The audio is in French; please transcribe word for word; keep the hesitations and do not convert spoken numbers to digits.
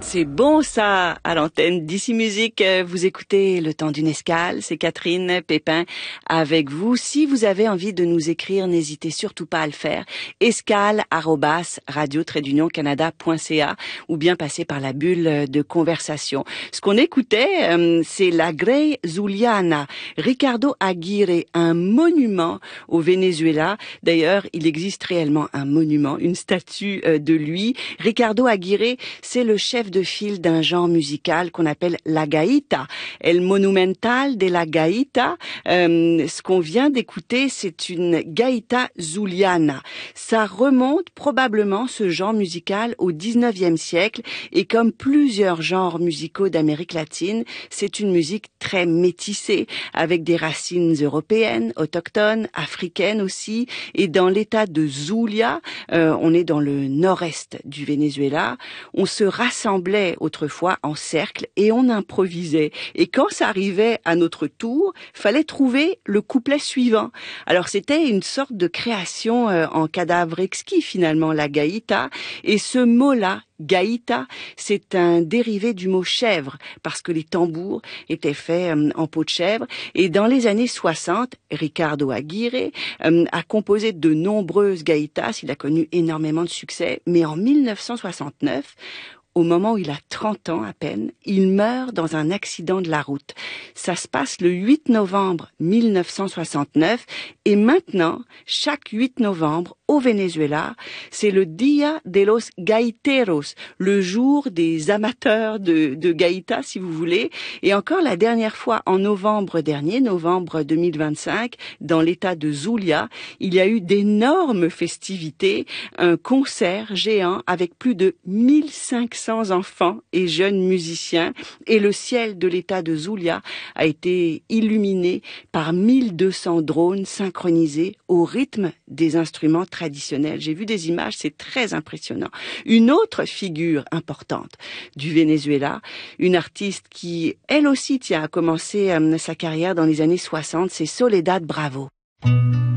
C'est bon ça, à l'antenne d'Ici Musique. Vous écoutez Le Temps d'une escale, c'est Catherine Pépin avec vous. Si vous avez envie de nous écrire, n'hésitez surtout pas à le faire. escale arobase radio trait d'union canada point c a ou bien passer par la bulle de conversation. Ce qu'on écoutait, euh, c'est la Grey Zuliana, Ricardo Aguirre, un monument au Venezuela. D'ailleurs, il existe réellement un monument, une statue euh, de lui. Ricardo Aguirre, c'est le chef de file d'un genre musical qu'on appelle la gaïta. El Monumental de la Gaïta. Euh, ce qu'on vient d'écouter, c'est une gaïta zuliana. Ça remonte probablement, ce genre musical, au dix-neuvième siècle, et comme plusieurs genres musicaux d'Amérique latine, c'est une musique très métissée, avec des racines européennes, autochtones, africaines aussi, et dans l'état de Zulia, euh, on est dans le nord-est du Venezuela, on se rassemblait autrefois en cercle et on improvisait. Et quand ça arrivait à notre tour, fallait trouver le couplet suivant. Alors c'était une sorte de création euh, en cadavre exquis finalement, la gaïta. Et ce mot-là, gaïta, c'est un dérivé du mot chèvre, parce que les tambours étaient faits euh, en peau de chèvre. Et dans les années soixante, Ricardo Aguirre euh, a composé de nombreuses gaïtas, il a connu énormément de succès, mais en mille neuf cent soixante-neuf, au moment où il a trente ans à peine, il meurt dans un accident de la route. Ça se passe le huit novembre mille neuf cent soixante-neuf et maintenant, chaque huit novembre, au Venezuela, c'est le Dia de los Gaiteros, le jour des amateurs de, de gaïta, si vous voulez. Et encore la dernière fois, en novembre dernier, novembre deux mille vingt-cinq, dans l'état de Zulia, il y a eu d'énormes festivités, un concert géant avec plus de mille cinq cents enfants et jeunes musiciens. Et le ciel de l'état de Zulia a été illuminé par mille deux cents drones synchronisés au rythme des instruments traditionnels. J'ai vu des images, c'est très impressionnant. Une autre figure importante du Venezuela, une artiste qui, elle aussi, tient à commencer euh, sa carrière dans les années soixante, c'est Soledad Bravo.